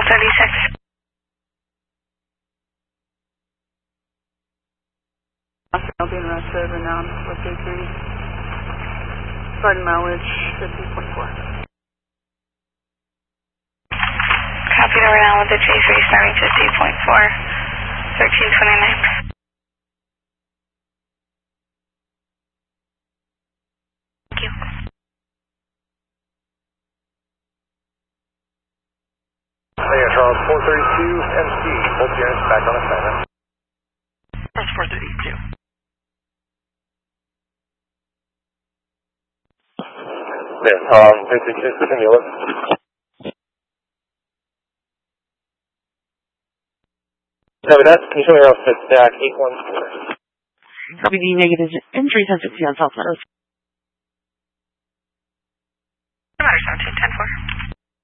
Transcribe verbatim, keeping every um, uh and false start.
thirty-six. I'll be in Rush over now with J three. Starting mileage fifty point four. Copied over now with the J three starting fifty point four, thirteen twenty-nine. Thank you. Hey, Charles, four thirty-two M C, both units back on assignment. That's four thirty-two. There, um, fifty-six, Camila. Copy that. Can you show me around stack eight one four? Copy the negative entry ten sixty on South Meadows.